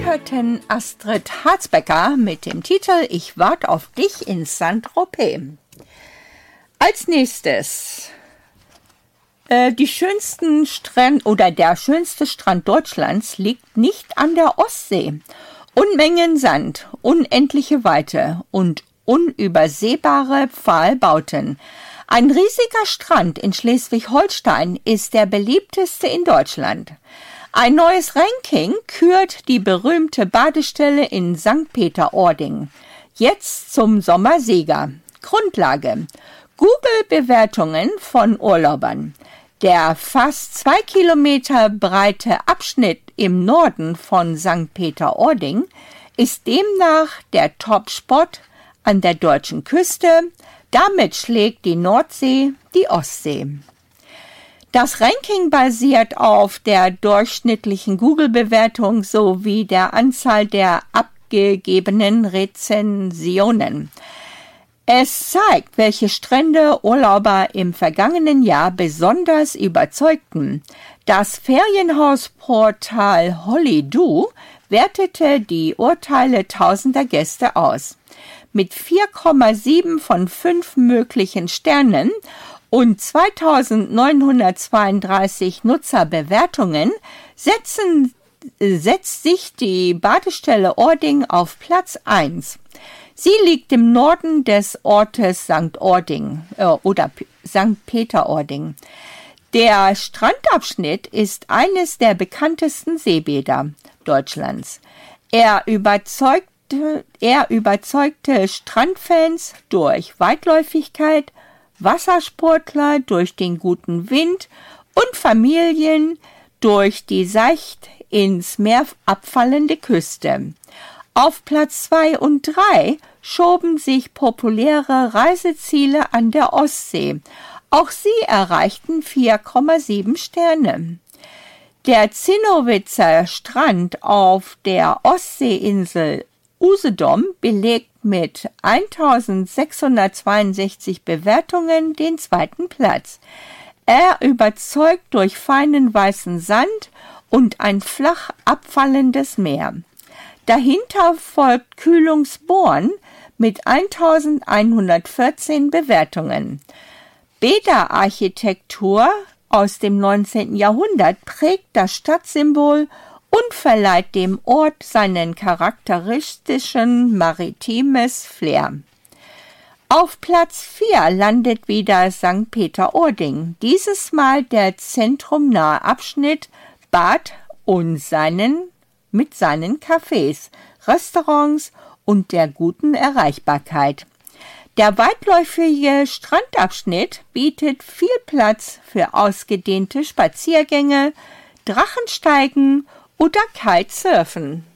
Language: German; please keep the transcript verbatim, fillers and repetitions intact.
hörten Astrid Harzbecker mit dem Titel Ich wart auf dich in Saint-Tropez. Als nächstes äh, die schönsten Strände oder der schönste Strand Deutschlands liegt nicht an der Ostsee. Unmengen Sand, unendliche Weite und unübersehbare Pfahlbauten. Ein riesiger Strand in Schleswig-Holstein ist der beliebteste in Deutschland. Ein neues Ranking kürt die berühmte Badestelle in Sankt Peter-Ording. Jetzt zum Sommersieger. Grundlage: Google-Bewertungen von Urlaubern. Der fast zwei Kilometer breite Abschnitt im Norden von Sankt Peter-Ording ist demnach der Top-Spot an der deutschen Küste. Damit schlägt die Nordsee die Ostsee. Das Ranking basiert auf der durchschnittlichen Google-Bewertung sowie der Anzahl der abgegebenen Rezensionen. Es zeigt, welche Strände Urlauber im vergangenen Jahr besonders überzeugten. Das Ferienhausportal Holidoo wertete die Urteile tausender Gäste aus. Mit vier Komma sieben von fünf möglichen Sternen und zweitausendneunhundertzweiunddreißig Nutzerbewertungen setzen, setzt sich die Badestelle Ording auf Platz eins. Sie liegt im Norden des Ortes Sankt Ording äh, oder P- Sankt Peter-Ording. Der Strandabschnitt ist eines der bekanntesten Seebäder Deutschlands. Er überzeugte, er überzeugte Strandfans durch Weitläufigkeit, Wassersportler durch den guten Wind und Familien durch die seicht ins Meer abfallende Küste. Auf Platz zwei und drei schoben sich populäre Reiseziele an der Ostsee. Auch sie erreichten vier Komma sieben Sterne. Der Zinnowitzer Strand auf der Ostseeinsel Usedom belegt mit eintausendsechshundertzweiundsechzig Bewertungen den zweiten Platz. Er überzeugt durch feinen weißen Sand und ein flach abfallendes Meer. Dahinter folgt Kühlungsborn mit eintausendeinhundertvierzehn Bewertungen. Bäderarchitektur aus dem neunzehnten Jahrhundert prägt das Stadtsymbol und verleiht dem Ort seinen charakteristischen maritimes Flair. Auf Platz vier landet wieder Sankt Peter-Ording, dieses Mal der zentrumnahe Abschnitt Bad und seinen mit seinen Cafés, Restaurants und der guten Erreichbarkeit. Der weitläufige Strandabschnitt bietet viel Platz für ausgedehnte Spaziergänge, Drachensteigen oder Kitesurfen.